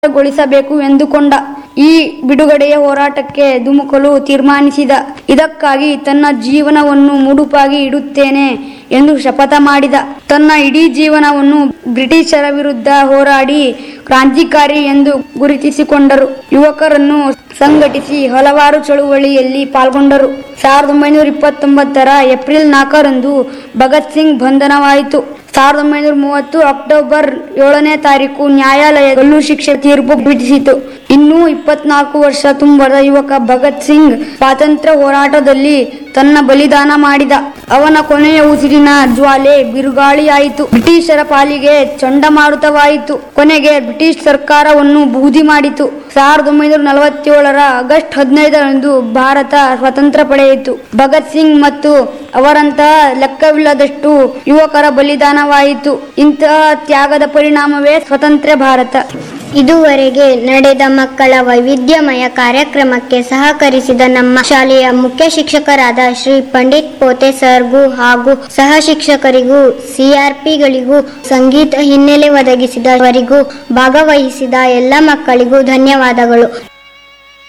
ಗೊಳಿಸಬೇಕು ಎಂದುಕೊಂಡ. ಈ ಬಿಡುಗಡೆಯ ಹೋರಾಟಕ್ಕೆ ಧುಮುಕಲು ತೀರ್ಮಾನಿಸಿದ. ಇದಕ್ಕಾಗಿ ತನ್ನ ಜೀವನವನ್ನು ಮುಡುಪಾಗಿ ಇಡುತ್ತೇನೆ ಎಂದು ಶಪಥ ಮಾಡಿದ. ತನ್ನ ಇಡೀ ಜೀವನವನ್ನು ಬ್ರಿಟಿಷರ ವಿರುದ್ಧ ಹೋರಾಡಿ ಕ್ರಾಂತಿಕಾರಿ ಎಂದು ಗುರುತಿಸಿಕೊಂಡರು. ಯುವಕರನ್ನು ಸಂಘಟಿಸಿ ಹಲವಾರು ಚಳುವಳಿಯಲ್ಲಿ ಪಾಲ್ಗೊಂಡರು. 1929ರ ಏಪ್ರಿಲ್ 4ರಂದು ಭಗತ್ ಸಿಂಗ್ ಬಂಧನವಾಯಿತು. 1930 ಅಕ್ಟೋಬರ್ 7ನೇ ತಾರೀಕು ನ್ಯಾಯಾಲಯ ಗಲ್ಲು ಶಿಕ್ಷೆ ತೀರ್ಪು ವಿಧಿಸಿತು. ಇನ್ನೂ 24 ವರ್ಷ ತುಂಬದ ಯುವಕ ಭಗತ್ ಸಿಂಗ್ ಸ್ವಾತಂತ್ರ್ಯ ಹೋರಾಟದಲ್ಲಿ ತನ್ನ ಬಲಿದಾನ ಮಾಡಿದ. ಅವನ ಕೊನೆಯ ಉಸಿರಿನ ಜ್ವಾಲೆ ಬಿರುಗಾಳಿಯಾಯಿತು. ಬ್ರಿಟಿಷರ ಪಾಲಿಗೆ ಚಂಡಮಾರುತವಾಯಿತು. ಕೊನೆಗೆ ಬ್ರಿಟಿಷ್ ಸರ್ಕಾರವನ್ನು ಬೂದಿ ಮಾಡಿತು. 1947ರ ಆಗಸ್ಟ್ 15ರಂದು ಭಾರತ ಸ್ವಾತಂತ್ರ್ಯ ಪಡೆಯಿತು. ಭಗತ್ ಸಿಂಗ್ ಮತ್ತು ಅವರಂತಹ ಲೆಕ್ಕವಿಲ್ಲದಷ್ಟು ಯುವಕರ ಬಲಿದಾನವಾಯಿತು. ಇಂತಹ ತ್ಯಾಗದ ಪರಿಣಾಮವೇ ಸ್ವತಂತ್ರ ಭಾರತ. ಇದುವರೆಗೆ ನಡೆದ ಮಕ್ಕಳ ವೈವಿಧ್ಯಮಯ ಕಾರ್ಯಕ್ರಮಕ್ಕೆ ಸಹಕರಿಸಿದ ನಮ್ಮ ಶಾಲೆಯ ಮುಖ್ಯ ಶಿಕ್ಷಕರಾದ ಶ್ರೀ ಪಂಡಿತ್ ಪೋತೆ ಸರ್ಗೂ ಹಾಗೂ ಸಹ ಶಿಕ್ಷಕರಿಗೂ, ಸಿಆರ್ಪಿಗಳಿಗೂ, ಸಂಗೀತ ಹಿನ್ನೆಲೆ ಒದಗಿಸಿದವರಿಗೂ, ಭಾಗವಹಿಸಿದ ಎಲ್ಲ ಮಕ್ಕಳಿಗೂ ಧನ್ಯವಾದಗಳು.